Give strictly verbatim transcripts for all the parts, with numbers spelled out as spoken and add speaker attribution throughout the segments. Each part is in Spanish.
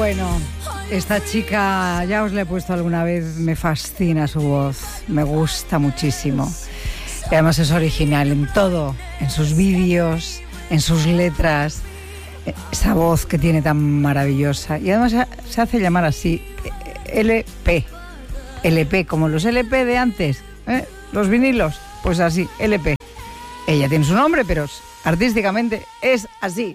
Speaker 1: Bueno, esta chica, ya os la he puesto alguna vez, me fascina su voz, me gusta muchísimo. Y además es original en todo, en sus vídeos, en sus letras, esa voz que tiene tan maravillosa. Y además se hace llamar así, L P, L P, como los L P de antes, ¿eh? Los vinilos, pues así, L P. Ella tiene su nombre, pero artísticamente es así.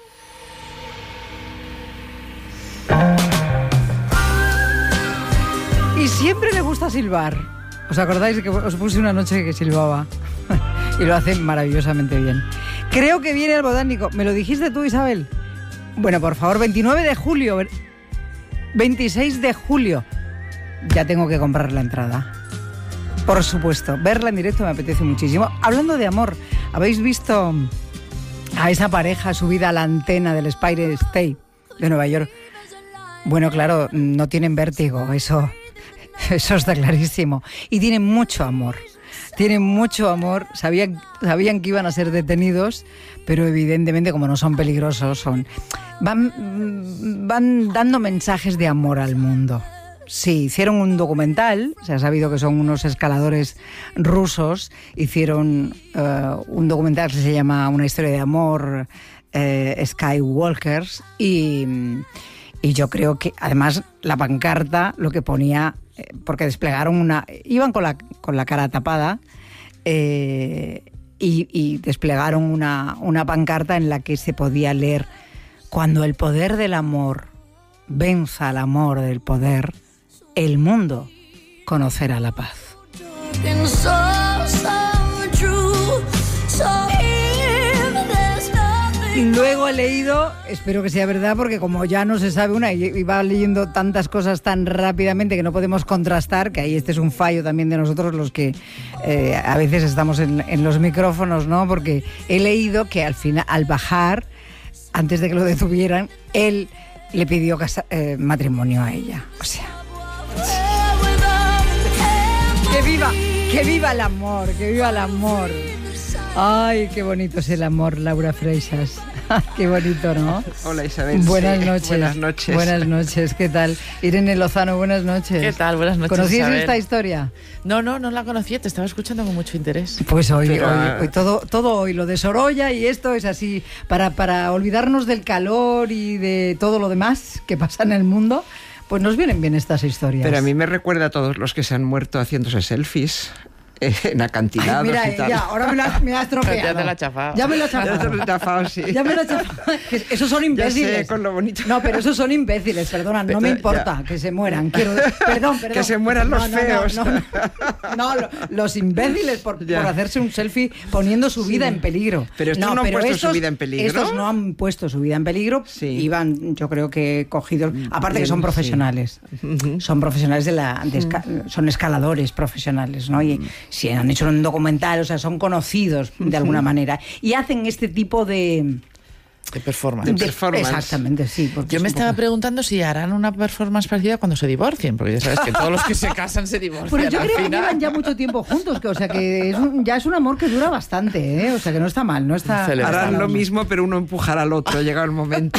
Speaker 1: Y siempre le gusta silbar. ¿Os acordáis que os puse una noche que silbaba? Y lo hace maravillosamente bien. Creo que viene el Botánico. ¿Me lo dijiste tú, Isabel? Bueno, por favor, veintinueve de julio, veintiséis de julio. Ya tengo que comprar la entrada. Por supuesto, verla en directo me apetece muchísimo. Hablando de amor, ¿habéis visto a esa pareja subida a la antena del Empire State de Nueva York? Bueno, claro, no tienen vértigo, eso... Eso está clarísimo. Y tienen mucho amor. Tienen mucho amor. Sabían, sabían que iban a ser detenidos, pero evidentemente, como no son peligrosos, son van, van dando mensajes de amor al mundo. Sí, hicieron un documental. Se ha sabido que son unos escaladores rusos. Hicieron uh, un documental que se llama Una historia de amor, uh, Skywalkers. Y, y yo creo que, además, la pancarta lo que ponía... porque desplegaron una... Iban con la, con la cara tapada eh, y, y desplegaron una, una pancarta en la que se podía leer: cuando el poder del amor venza al amor del poder, el mundo conocerá la paz. Luego he leído, espero que sea verdad, porque como ya no se sabe una y va leyendo tantas cosas tan rápidamente que no podemos contrastar, que ahí este es un fallo también de nosotros los que eh, a veces estamos en, en los micrófonos, ¿no? Porque he leído que al final, al bajar, antes de que lo detuvieran, él le pidió casa, eh, matrimonio a ella. O sea, que viva, que viva el amor, que viva el amor. Ay, qué bonito es el amor, Laura Freixas. Qué bonito, ¿no?
Speaker 2: Hola, Isabel.
Speaker 1: Buenas
Speaker 2: sí,
Speaker 1: noches.
Speaker 2: Buenas noches.
Speaker 1: Buenas noches, ¿qué tal? Irene Lozano, buenas noches.
Speaker 3: ¿Qué tal? Buenas noches,
Speaker 1: ¿Conocías
Speaker 3: Isabel?
Speaker 1: esta historia?
Speaker 3: No, no, no la conocía, te estaba escuchando con mucho interés.
Speaker 1: Pues hoy,
Speaker 2: Pero,
Speaker 1: hoy, hoy todo, todo hoy, lo de Sorolla y esto es así, para, para olvidarnos del calor y de todo lo demás que pasa en el mundo, pues nos vienen bien estas historias.
Speaker 2: Pero a mí me recuerda a todos los que se han muerto haciéndose selfies en acantilados.
Speaker 1: Ay, mira,
Speaker 2: y tal.
Speaker 1: ya, ahora me la, me la has tropeado.
Speaker 3: Ya te la has chafado.
Speaker 1: Ya me lo he
Speaker 2: Ya te
Speaker 1: chafado.
Speaker 2: lo he chafado, sí.
Speaker 1: Ya me lo he chafado. Que esos son imbéciles.
Speaker 2: Ya sé, con lo bonito.
Speaker 1: No, pero esos son imbéciles, perdona, no me
Speaker 2: Ya.
Speaker 1: importa que se mueran. Quiero, perdón, perdón.
Speaker 2: Que se mueran los
Speaker 1: No, no,
Speaker 2: feos.
Speaker 1: No, no, no, no, lo- los imbéciles por,
Speaker 2: Ya.
Speaker 1: por hacerse un selfie poniendo su vida en peligro.
Speaker 2: Pero estos no han puesto su vida en peligro.
Speaker 1: Estos no han puesto su vida en peligro.
Speaker 2: Sí.
Speaker 1: Iban, yo creo que cogidos. Aparte que
Speaker 2: Bien,
Speaker 1: son
Speaker 2: sí.
Speaker 1: profesionales.
Speaker 2: Ujú.
Speaker 1: Son profesionales de la. de esca- son escaladores profesionales, ¿no? Y si han hecho un documental, o sea, son conocidos de alguna manera. Y hacen este tipo de.
Speaker 3: De performance.
Speaker 2: De performance.
Speaker 1: Exactamente, sí. porque
Speaker 3: Yo
Speaker 1: es
Speaker 3: me
Speaker 1: un
Speaker 3: estaba
Speaker 1: poco-
Speaker 3: preguntando si harán una performance parecida cuando se divorcien, porque ya sabes que todos los que se casan se divorcian.
Speaker 1: Pero yo
Speaker 3: al
Speaker 1: creo que
Speaker 3: final.
Speaker 1: llevan ya mucho tiempo juntos, que, o sea que es un- ya es un amor que dura bastante, ¿eh? O sea que no está mal, no está...
Speaker 3: Celebrar.
Speaker 1: está
Speaker 2: Harán lo
Speaker 1: mal.
Speaker 2: mismo, pero uno empujará al otro, llega el momento.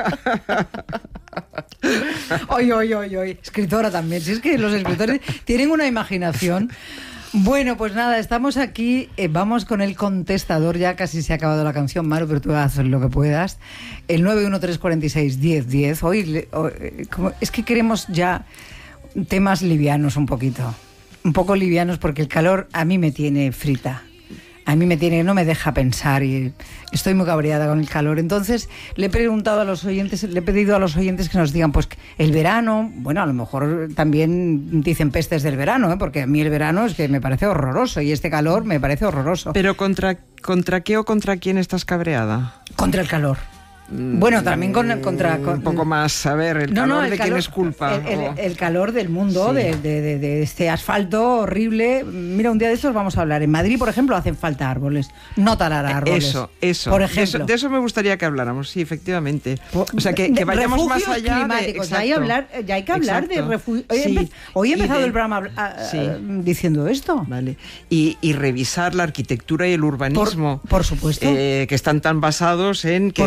Speaker 1: Oy, oy, oy, oy. Escritora también. Si es que los escritores tienen una imaginación. Bueno, pues nada, estamos aquí, eh, vamos con el contestador, ya casi se ha acabado la canción, Maru, pero tú haz lo que puedas. El nueve uno tres cuatro seis, diez diez. Hoy, le- o- eh, como- es que queremos ya temas livianos un poquito, un poco livianos, porque el calor a mí me tiene frita. A mí me tiene, no me deja pensar y estoy muy cabreada con el calor. Entonces le he preguntado a los oyentes, le he pedido a los oyentes que nos digan, pues el verano, bueno, a lo mejor también dicen pestes del verano, ¿eh? Porque a mí el verano es que me parece horroroso y este calor me parece horroroso.
Speaker 2: Pero ¿contra, contra qué o contra quién estás cabreada?
Speaker 1: Contra el calor. Bueno, también con, contra... con-
Speaker 2: Un poco más, a ver, el
Speaker 1: No,
Speaker 2: calor
Speaker 1: no, el
Speaker 2: de quién
Speaker 1: calor-
Speaker 2: es culpa.
Speaker 1: El, el-
Speaker 2: o-
Speaker 1: el calor del mundo,
Speaker 2: Sí.
Speaker 1: de, de- de- de este asfalto horrible. Mira, un día de estos vamos a hablar. En Madrid, por ejemplo, hacen falta árboles. No talar árboles.
Speaker 2: Eso, eso.
Speaker 1: Por
Speaker 2: De
Speaker 1: ejemplo.
Speaker 2: eso. De eso me gustaría que habláramos, sí, efectivamente. O sea, que,
Speaker 1: De
Speaker 2: que vayamos más
Speaker 1: refugios
Speaker 2: allá de...
Speaker 1: climáticos. Ya hay,
Speaker 2: exacto.
Speaker 1: hablar, ya hay que hablar
Speaker 2: Exacto.
Speaker 1: de refugios. Hoy, he
Speaker 2: Sí.
Speaker 1: empe- hoy he
Speaker 2: Y
Speaker 1: empezado
Speaker 2: de-
Speaker 1: el programa a- a-
Speaker 2: Sí.
Speaker 1: diciendo esto.
Speaker 2: Vale. Y, y revisar la arquitectura y el urbanismo.
Speaker 1: Por- por supuesto.
Speaker 2: eh, que están tan basados en que
Speaker 1: Por
Speaker 2: existe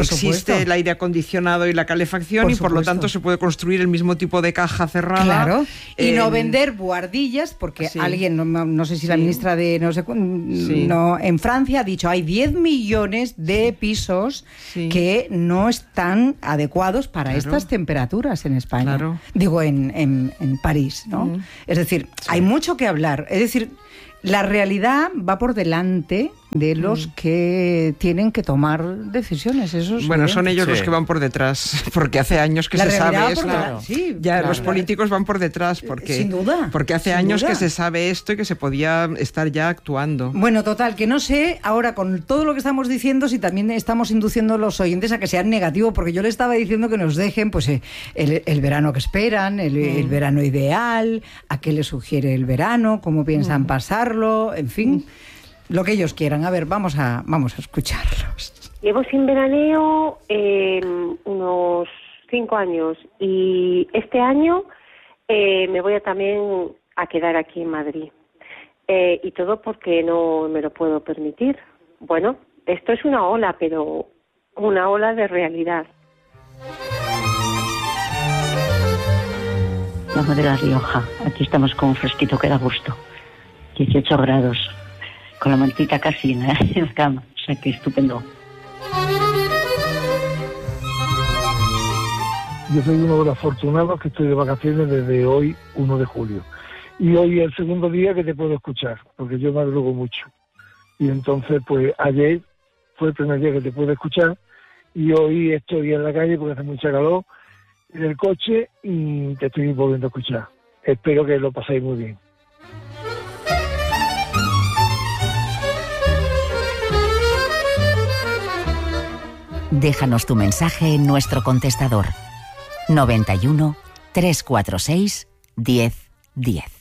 Speaker 2: existe el aire acondicionado y la calefacción
Speaker 1: Por
Speaker 2: y por lo
Speaker 1: supuesto.
Speaker 2: tanto se puede construir el mismo tipo de caja cerrada.
Speaker 1: Claro, y
Speaker 2: en-
Speaker 1: no vender buhardillas, porque
Speaker 2: Sí.
Speaker 1: alguien, no, no sé si la
Speaker 2: Sí.
Speaker 1: ministra de no sé cu-
Speaker 2: Sí.
Speaker 1: no, en Francia ha dicho hay diez millones de pisos
Speaker 2: Sí.
Speaker 1: que no están adecuados para
Speaker 2: Claro.
Speaker 1: estas temperaturas en España.
Speaker 2: Claro.
Speaker 1: Digo, en, en, en París, ¿no?
Speaker 2: Mm.
Speaker 1: Es decir, hay mucho que hablar. Es decir, la realidad va por delante de los
Speaker 2: Mm.
Speaker 1: que tienen que tomar decisiones. Eso es
Speaker 2: Bueno,
Speaker 1: evidente.
Speaker 2: son ellos
Speaker 3: Sí.
Speaker 2: los que van por detrás, porque hace años que
Speaker 1: La
Speaker 2: se
Speaker 1: realidad
Speaker 2: sabe
Speaker 1: va
Speaker 2: esto.
Speaker 1: por delante, sí,
Speaker 2: ya
Speaker 1: claro.
Speaker 2: los políticos van por detrás, porque
Speaker 1: Sin duda,
Speaker 2: porque hace
Speaker 1: sin
Speaker 2: años
Speaker 1: duda.
Speaker 2: que se sabe esto y que se podía estar ya actuando.
Speaker 1: Bueno, total, que no sé ahora con todo lo que estamos diciendo si también estamos induciendo a los oyentes a que sean negativos, porque yo le estaba diciendo que nos dejen pues eh, el, el verano que esperan, el, el verano ideal, a qué les sugiere el verano, cómo piensan pasarlo, en fin, lo que ellos quieran. A ver, vamos a, vamos a escucharlos.
Speaker 4: Llevo sin veraneo eh, unos cinco años y este año eh, me voy a también a quedar aquí en Madrid. Eh, y todo porque no me lo puedo permitir. Bueno, esto es una ola, pero una ola de realidad.
Speaker 5: Llamo de La Rioja. Aquí estamos con un fresquito que da gusto. dieciocho grados. Con la mantita casi en la, en la cama. O sea que estupendo.
Speaker 6: Yo soy uno de los afortunados que estoy de vacaciones desde hoy, uno de julio. Y hoy es el segundo día que te puedo escuchar, porque yo madrugo mucho. Y entonces, pues ayer fue el primer día que te puedo escuchar y hoy estoy en la calle porque hace mucha calor, en el coche y te estoy volviendo a escuchar. Espero que lo paséis muy bien.
Speaker 7: Déjanos tu mensaje en nuestro contestador noventa y uno, trescientos cuarenta y seis, diez diez.